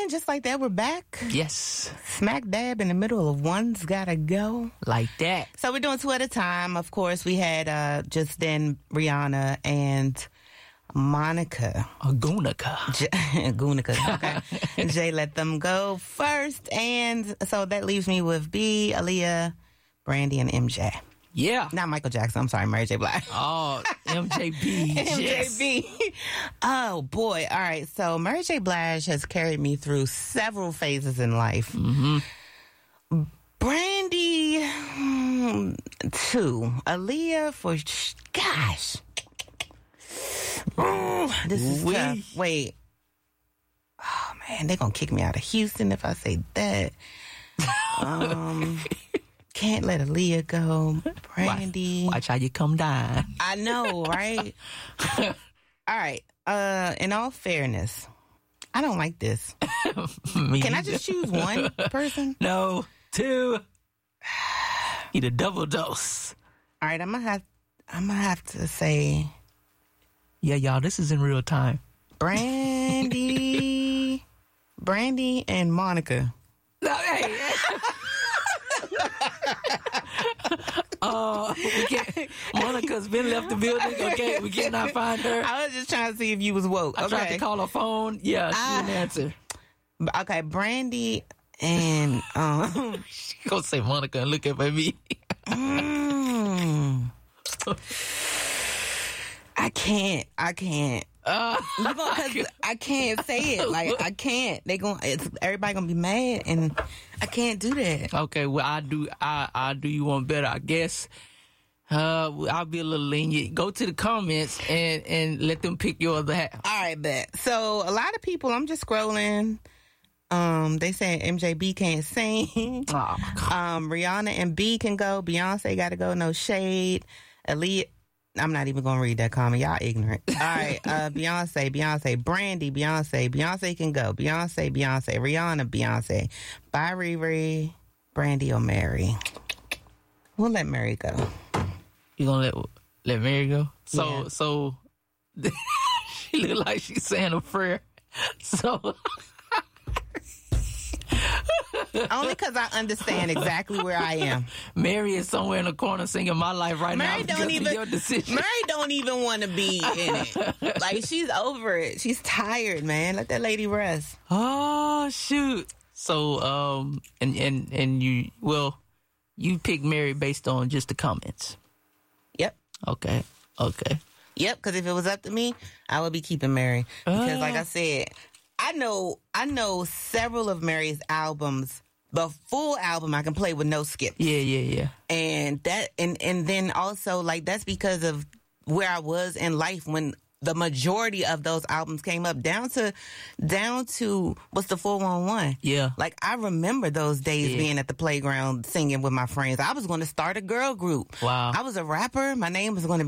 And just like that, we're back. Yes. Smack dab in the middle of One's Gotta Go. Like that. So we're doing two at a time. Of course, we had just then Rihanna and Monica. Gunica. Gunica, okay. Jay let them go first. And so that leaves me with B, Aaliyah, Brandy, and MJ. Yeah. Not Michael Jackson. I'm sorry, Mary J. Blige. Oh, MJB. MJB. Oh, boy. All right. So Mary J. Blige has carried me through several phases in life. Mm-hmm. Brandy, 2. Aaliyah for, gosh. This is tough. Wait. Oh, man. They're going to kick me out of Houston if I say that. Can't let Aaliyah go. Brandy. Watch how you come down. I know, right? All right. In all fairness, I don't like this. Can I just choose one person? No. 2. Need a double dose. All right, I'm gonna have to say, yeah, y'all, this is in real time. Brandy and Monica. No, hey. We can't. Monica's been left the building. Okay, we cannot find her. I was just trying to see if you was woke. I tried to call her phone. Yeah, she didn't answer. Okay, Brandy and she gonna say Monica and look at me. I can't. Because I can't say it. Like, I can't. Everybody gonna be mad, and I can't do that. Okay, well, I do you one better, I guess. I'll be a little lenient. Go to the comments and let them pick your other half. All right, bet. So a lot of people, I'm just scrolling. They saying MJB can't sing. Oh, Rihanna and B can go. Beyonce got to go. No shade. Aaliyah. I'm not even going to read that comment. Y'all ignorant. All right. Beyonce. Brandy, Beyonce can go. Beyonce. Rihanna, Beyonce. Bye, Riri. Brandy or Mary. We'll let Mary go. You going to let Mary go? Yeah. So she look like she's saying a prayer. So... Only because I understand exactly where I am. Mary is somewhere in the corner singing "My Life" right now. Your decision. Mary don't even want to be in it. Like, she's over it. She's tired, man. Let that lady rest. Oh shoot! So and you picked Mary based on just the comments. Yep. Okay. Yep. Because if it was up to me, I would be keeping Mary. Because like I said, I know several of Mary's albums. The full album I can play with no skips. Yeah. And that and then also, like, that's because of where I was in life when the majority of those albums came up, down to what's the 411. Yeah. Like, I remember those days being at the playground singing with my friends. I was going to start a girl group. Wow. I was a rapper. My name was going to